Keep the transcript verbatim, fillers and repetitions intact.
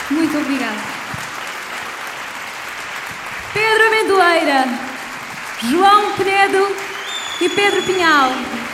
Muito obrigada. Pedro Amendoeira, João Penedo e Pedro Pinhal.